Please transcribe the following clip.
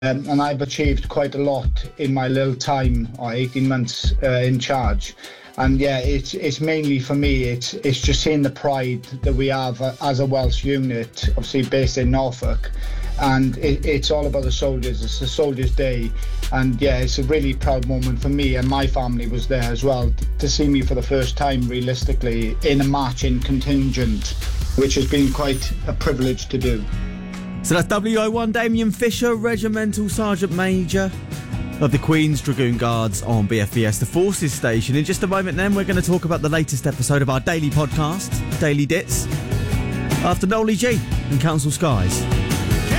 and I've achieved quite a lot in my little time, or 18 months in charge. And yeah, it's mainly for me, it's just seeing the pride that we have as a Welsh unit, obviously based in Norfolk. And it's all about the soldiers. It's the Soldiers' Day. And yeah, it's a really proud moment for me, and my family was there as well, to see me for the first time realistically in a marching contingent, which has been quite a privilege to do. So that's WO1 Damien Fisher, Regimental Sergeant Major of the Queen's Dragoon Guards on BFBS, the Forces Station. In just a moment then, we're going to talk about the latest episode of our daily podcast, Daily Dits, after Nolly G and Council Skies.